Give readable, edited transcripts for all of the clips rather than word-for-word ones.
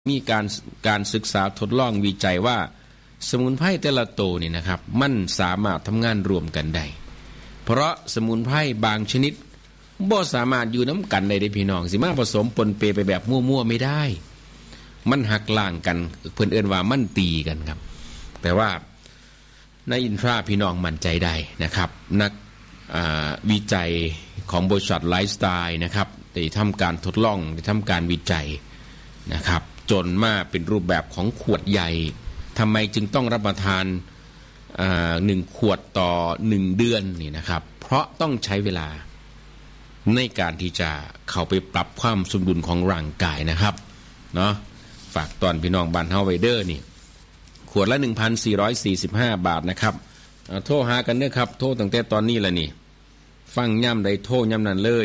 มีการศึกษาทดลองวิจัยว่าสมุนไพรแต่ละตัวนี่นะครับมันสามารถทำงานรวมกันได้เพราะสมุนไพรบางชนิดบ่สามารถอยู่น้ำกันได้เด้พี่น้องสิมาผสมปนเปไปแบบมั่วๆไม่ได้มันหักล้างกันเพิ่นเอิ้นว่ามันตีกันครับแต่ว่าในอินทราพี่น้องมั่นใจได้นะครับนักวิจัยของบริษัทไลฟ์สไตล์นะครับได้ทำการทดลองได้ทำการวิจัยนะครับจนมาเป็นรูปแบบของขวดใหญ่ทำไมจึงต้องรับประทาน1 ขวดต่อ1 เดือนนี่นะครับเพราะต้องใช้เวลาในการที่จะเข้าไปปรับความสมดุลของร่างกายนะครับเนาะฝากตอนพี่น้องบ้านเฮาไว้เด้อนี่ขวดละ 1,445 บาทนะครับโทรหากันเด้อครับโทรตั้งแต่ตอนนี้ละนี่ฟังย่ำใดโทรย่ำนั้นเลย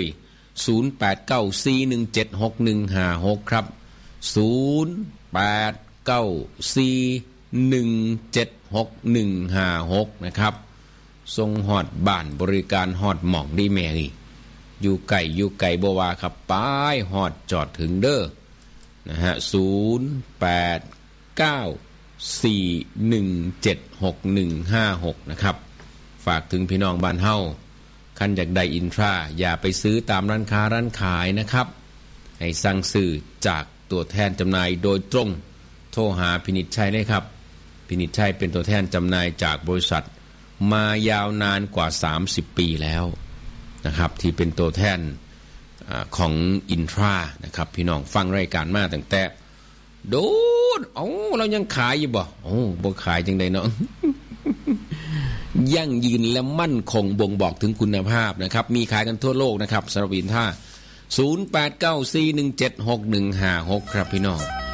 0894176156ครับ0894176156นะครับส่งฮอดบ้านบริการฮอดหม่องดีแม่นี่อยู่ไกลบ่ว่าครับป้ายฮอดจอดถึงเด้อนะฮะ0894176156นะครับฝากถึงพี่น้องบ้านเฮาคันอยากได้อินทราอย่าไปซื้อตามร้านค้าร้านขายนะครับให้สั่งซื้อจากตัวแทนจำหน่ายโดยตรงโทรหาพินิจชัยเลยครับพินิจชัยเป็นตัวแทนจำหน่ายจากบริษัทมายาวนานกว่า30 ปีแล้วนะครับที่เป็นตัวแทนของอินทรานะครับพี่น้องฟังรายการมาตั้งแต่โดดเรายังขายอยู่บ่ขายจังไดเนาะ ยั่งยืนและมั่นคงบ่งบอกถึงคุณภาพนะครับมีขายกันทั่วโลกนะครับสำหรับอินทรา0894176156ครับพี่น้อง